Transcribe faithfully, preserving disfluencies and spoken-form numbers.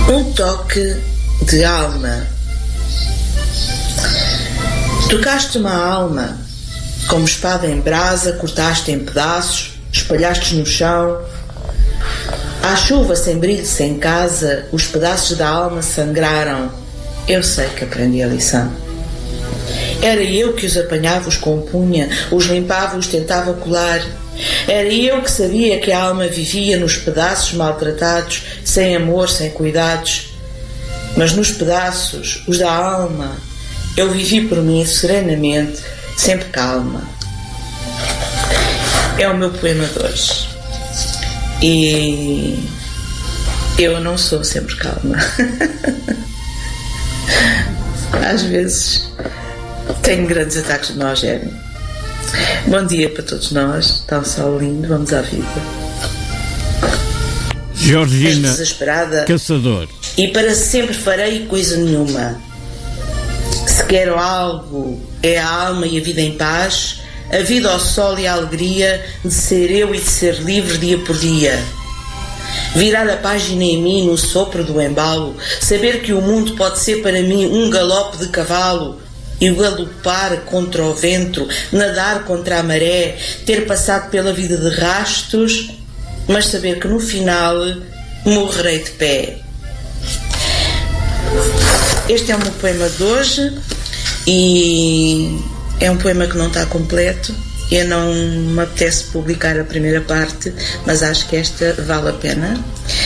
Um toque de alma. Tocaste uma alma, como espada em brasa, cortaste em pedaços, espalhaste no chão. À chuva, sem brilho, sem casa, os pedaços da alma sangraram. Eu sei que aprendi a lição. Era eu que os apanhava, os compunha, os limpava, os tentava colar. Era eu que sabia que a alma vivia nos pedaços maltratados, sem amor, sem cuidados. Mas nos pedaços, os da alma, eu vivi por mim serenamente, sempre calma. É o meu poema de hoje. E eu não sou sempre calma. Às vezes tenho grandes ataques de mau gênio. Bom dia para todos nós. Está um sol lindo, vamos à vida. Georgina desesperada Caçador. E para sempre farei coisa nenhuma. Se quero algo, é a alma e a vida em paz, a vida ao sol e a alegria de ser eu e de ser livre dia por dia. Virar a página em mim no sopro do embalo, saber que o mundo pode ser para mim um galope de cavalo, e o galopar contra o vento, nadar contra a maré, ter passado pela vida de rastos, mas saber que no final morrerei de pé. Este é o meu poema de hoje e é um poema que não está completo. Eu não me apetece publicar a primeira parte, mas acho que esta vale a pena.